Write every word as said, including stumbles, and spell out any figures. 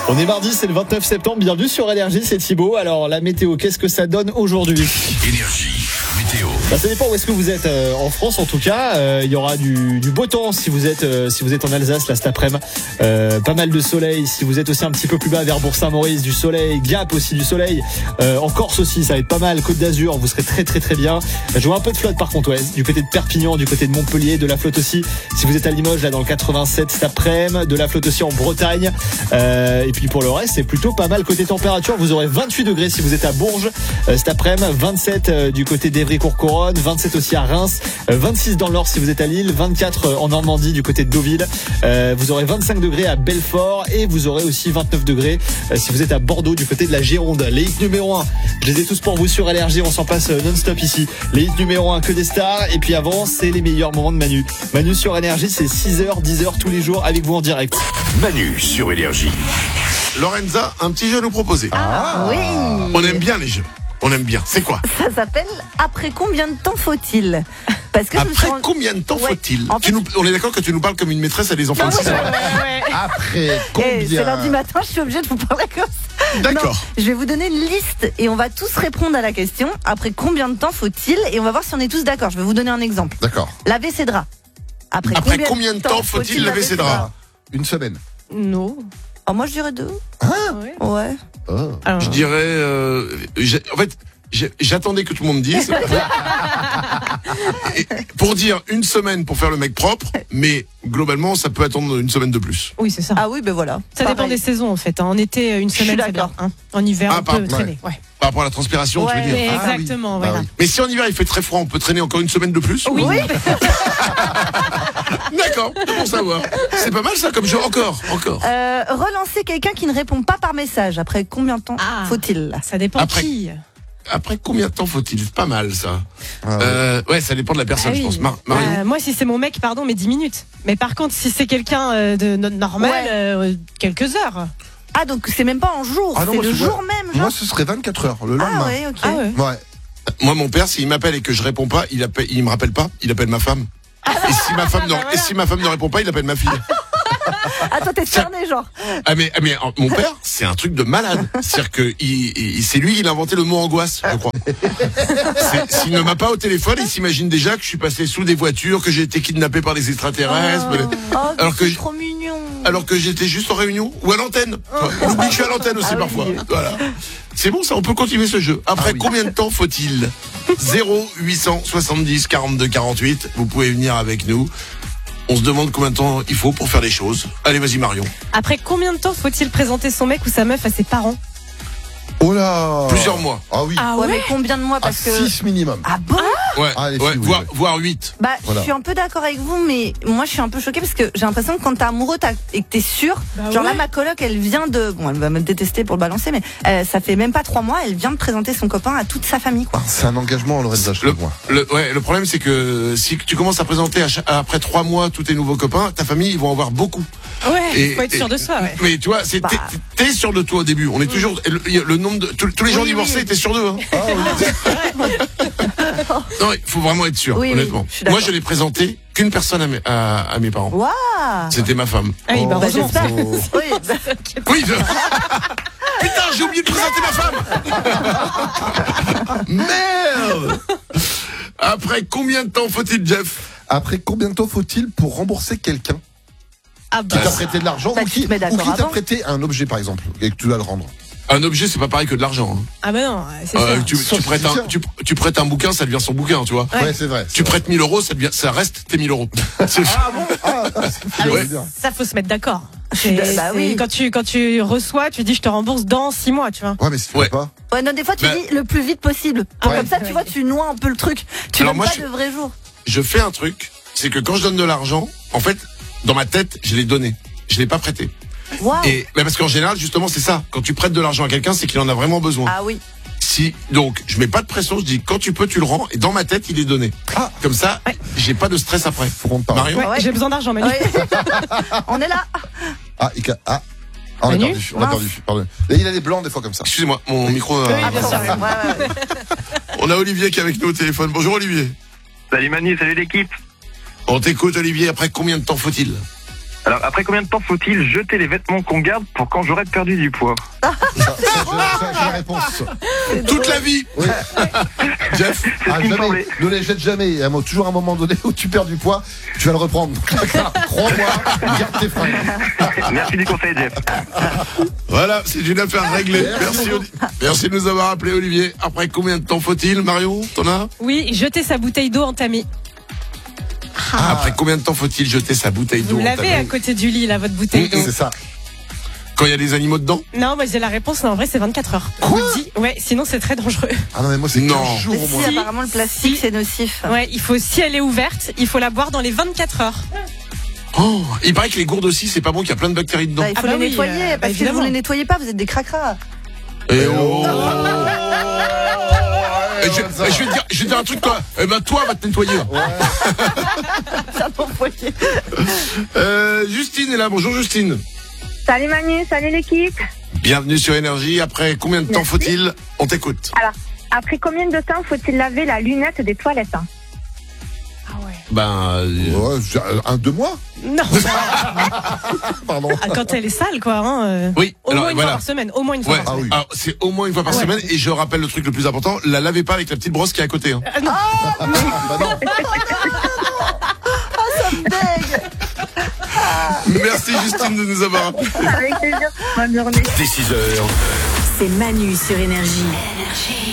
On est mardi, c'est le vingt-neuf septembre. Bienvenue sur Énergie, c'est Thibaut. Alors, la météo, qu'est-ce que ça donne aujourd'hui ? Énergie, météo. Bah, ça dépend où est-ce que vous êtes. Euh, en France, en tout cas, euh, il y aura du, du beau temps si vous êtes euh, si vous êtes en Alsace là cet après-midi. Euh, pas mal de soleil. Si vous êtes aussi un petit peu plus bas vers Bourg-Saint-Maurice, du soleil. Gap aussi du soleil. Euh, en Corse aussi, ça va être pas mal. Côte d'Azur, vous serez très très très bien. Je vois un peu de flotte par contre, ouais. Du côté de Perpignan, du côté de Montpellier, de la flotte aussi. Si vous êtes à Limoges, là dans le quatre-vingt-sept cet après-midi, de la flotte aussi en Bretagne. Euh, et puis pour le reste, c'est plutôt pas mal côté température. Vous aurez vingt-huit degrés si vous êtes à Bourges euh, cet après-midi, vingt-sept euh, du côté d'Evry-Courcouronnes, vingt-sept aussi à Reims, euh, vingt-six dans le Nord si vous êtes à Lille, vingt-quatre euh, en Normandie du côté de Deauville. Euh, vous aurez vingt-cinq degrés à Belfort et vous aurez aussi vingt-neuf degrés euh, si vous êtes à Bordeaux du côté de la Gironde. Les hits numéro un, je les ai tous pour vous sur L R G, on s'en passe euh, non-stop ici. Les hits numéro un, que des stars. Et puis avant, c'est les meilleurs moments de Manu. Manu sur Énergie, c'est six heures, dix heures tous les jours avec vous en direct. Manu sur Énergie. Lorenza, un petit jeu à nous proposer. Ah, oui. On aime bien les jeux. On aime bien. C'est quoi ? Ça s'appelle Après combien de temps faut-il ? Parce que je me suis Après rendu- combien de temps Ouais. faut-il En tu fait- nous, On est d'accord que tu nous parles comme une maîtresse à des enfants de six ans. Après Eh, combien c'est lundi matin, je suis obligée de vous parler comme ça. D'accord. Non, je vais vous donner une liste et on va tous répondre à la question. Après combien de temps faut-il ? Et on va voir si on est tous d'accord. Je vais vous donner un exemple. D'accord. Laver ses draps. Après, Après combien de temps faut-il laver ses draps ? Une semaine. Non. Oh, moi je dirais deux. Ouais. Ouais. Oh. Alors, Je dirais. euh, j'ai- en fait, j'ai- j'attendais que tout le monde dise. Et pour dire une semaine pour faire le mec propre, mais globalement, ça peut attendre une semaine de plus. oui, c'est ça. Ah oui, ben voilà. Ça dépend des saisons en fait. hein. En été, une Je suis semaine, c'est bien. d'accord. hein. En hiver, Ah, on peut pardon, traîner. Ouais. Par rapport à la transpiration, tu veux Ouais, dire. Mais Ah oui. exactement, Bah voilà. oui. Mais si en hiver il fait très froid, on peut traîner encore une semaine de plus ? Oui. D'accord, c'est pour savoir. C'est pas mal ça comme jeu, encore, encore. Euh, relancer quelqu'un qui ne répond pas par message. Après combien de temps Ah. faut-il ? Ça dépend Après- qui. Après combien de temps faut-il ? C'est pas mal ça. Ah ouais. Euh, ouais, ça dépend de la personne, Ah je oui. pense. Mar- Marion Euh, moi, si c'est mon mec, pardon, mais dix minutes. Mais par contre, si c'est quelqu'un euh, de no- normal, Ouais. euh, quelques heures. Ah, donc c'est même pas en jour, Ah non, c'est moi, le je- jour même, genre. Moi, ce serait vingt-quatre heures, le Ah lendemain. ouais, ok. Ah ouais. Ouais. Moi, mon père, s'il m'appelle et que je réponds pas, il, appelle, il me rappelle pas, il appelle ma femme. Et si ma femme, ne, et si ma femme ne répond pas, il appelle ma fille. Ah, toi t'es cerné, genre. Ah mais, ah, mais en- mon père, c'est un truc de malade. C'est-à-dire que il, il- c'est lui qui a inventé le mot angoisse, je crois. C'est- S'il ne m'a pas au téléphone, il s'imagine déjà que je suis passé sous des voitures, que j'ai été kidnappé par des extraterrestres. Oh, Alors que c'est je- trop mignon. Alors que j'étais juste en réunion ou à l'antenne. On oublie que je suis à l'antenne aussi Ah oui. parfois. Voilà. C'est bon ça, on peut continuer ce jeu. Après Ah oui. combien de temps faut-il ? zéro huit cent soixante-dix quarante-deux quarante-huit. Vous pouvez venir avec nous. On se demande combien de temps il faut pour faire les choses. Allez, vas-y Marion. Après combien de temps faut-il présenter son mec ou sa meuf à ses parents ? Oh là. Plusieurs mois. Ah oui. Ah Ouais, mais combien de mois À parce que. six minimum. Ah bon ? Ouais, Ah, les ouais, filles, oui, voire, oui. voire huit. Bah, Voilà. je suis un peu d'accord avec vous, mais moi je suis un peu choquée parce que j'ai l'impression que quand t'es amoureux t'as- et que t'es sûr, Bah genre ouais. là ma coloc elle vient de, bon elle va me détester pour le balancer, mais euh, ça fait même pas trois mois, elle vient de présenter son copain à toute sa famille quoi. C'est un engagement, Lorenza, je Le, trouve, moi. le, ouais, le problème, c'est que si tu commences à présenter à chaque- après trois mois tous tes nouveaux copains, ta famille, ils vont en avoir beaucoup. Ouais, Et- faut être sûr et- de soi, ouais. Mais tu vois, c'est, Bah. t'es, t'es sûr de toi au début. On est toujours, le, le nombre de, tous, tous les gens Oui, divorcés, oui. t'es sûr d'eux, hein. Non, il faut vraiment être sûr, Oui, oui, honnêtement. je suis d'accord. Moi, je n'ai présenté qu'une personne à mes, à, à mes parents. Waouh. C'était ma femme. Ah oui, bah, Bah, heureusement. j'espère. Oh. Oui, bah, Oui, je... Putain, j'ai oublié de présenter ma femme. Merde. Après combien de temps faut-il, Jeff? Après combien de temps faut-il pour rembourser quelqu'un Ah qui bah, t'a prêté de l'argent Bah, ou tu qui, te mets d'accord ou qui t'a avant. prêté un objet, par exemple, et que tu dois le rendre Un objet, c'est pas pareil que de l'argent. Hein. ah bah non, c'est Euh, ça. tu, Ça, tu, c'est prêtes un, sûr. tu, tu prêtes un bouquin, ça devient son bouquin, tu vois. Ouais. Ouais, c'est vrai. Tu prêtes mille euros, ça, devient, ça reste tes mille euros. C'est- Ah bon Ah, c'est Ah oui, Ouais. bien. ça faut se mettre d'accord. suis C'est- bah c'est- oui. Quand tu quand tu reçois, tu dis je te rembourse dans six mois, tu vois. Ouais, mais si tu Ouais. veux pas. ouais, non, des fois tu Bah. dis le plus vite possible. Genre Ouais. comme ça, tu Ouais. vois, tu noies un peu le truc. Tu Alors donnes moi, pas je- de vrai jour. Je fais un truc, c'est que quand je donne de l'argent, en fait, dans ma tête, je l'ai donné. Je l'ai pas prêté. Waouh. Et bah parce qu'en général, justement, c'est ça. Quand tu prêtes de l'argent à quelqu'un, c'est qu'il en a vraiment besoin. Ah oui. Si donc, je mets pas de pression, je dis quand tu peux, tu le rends. Et dans ma tête, il est donné. Ah. Comme ça, Ouais. j'ai pas de stress après. Front par- Marion. Ouais, Ouais. j'ai besoin d'argent, Manu. Ouais. On est là. Ah, il ca- ah. Ah, on a Manu perdu. On a Mince. perdu. Pardon. Et il a des blancs des fois comme ça. Excusez-moi, mon micro. euh, Oui, Ah, bien pardon. sûr. Ouais, ouais, ouais. On a Olivier qui est avec nous au téléphone. Bonjour Olivier. Salut Manu, salut l'équipe. On t'écoute Olivier. Après combien de temps faut-il? Alors, après combien de temps faut-il jeter les vêtements qu'on garde pour quand j'aurai perdu du poids? Ça, ça, ça, j'ai- j'ai la réponse. Toute la vie. Oui. Jeff. C'est Ah, ce qui me jamais, semblait. ne les jette jamais. Il y a toujours un moment donné où tu perds du poids, tu vas le reprendre. Donc là, crois-moi, garde tes fringues. Merci du conseil, Jeff. Voilà, c'est une affaire réglée. Merci, Oli- Merci de nous avoir appelé, Olivier. Après combien de temps faut-il, Marion? T'en as? Oui, jeter sa bouteille d'eau entamée. Ah, après combien de temps faut-il jeter sa bouteille d'eau Vous en l'avez tableau à côté du lit, là, votre bouteille d'eau. C'est ça. Quand il y a des animaux dedans? Non, moi j'ai la réponse, mais en vrai c'est vingt-quatre heures. Je vous le dis. Ouais, sinon c'est très dangereux. Ah non, mais moi, c'est Non. quinze jours Mais au si, moins. apparemment, le plastique, Si. c'est nocif. Ouais, il faut, si elle est ouverte, il faut la boire dans les vingt-quatre heures. Oh, il paraît que les gourdes aussi, c'est pas bon, qu'il y a plein de bactéries dedans. Bah, il faut Ah bah les oui, nettoyer, euh, bah, parce que si vous évidemment. les nettoyez pas, vous êtes des cracras. Eh oh. Ouais, Et je, ouais, ça et va. je vais te dire, je vais te dire un truc, toi. Eh ben, toi, va te nettoyer. C'est un envoyé. Euh, Justine est là. Bonjour, Justine. Salut Manu, salut l'équipe. Bienvenue sur Énergie. Après combien de temps Merci. faut-il? On t'écoute. Alors, après combien de temps faut-il laver la lunette des toilettes hein? Ben, euh, Ouais, j'ai- un, deux mois? Non, Pardon. ah, quand elle est sale, quoi. Hein, euh, oui. Au Alors, moins une voilà. fois par semaine. Au moins une fois Ouais. par Ah semaine. oui. Alors, c'est au moins une fois par Ouais. semaine. Et je rappelle le truc le plus important, la lavez pas avec la petite brosse qui est à côté. Hein. Ah, non. Bah non. Merci Justine de nous avoir appelé. Avec plaisir. Bonne journée. Dès six heures. C'est Manu sur Énergie.